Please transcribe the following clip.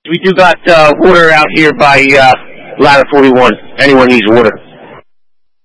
We do got water out here by ladder 41. Anyone needs water.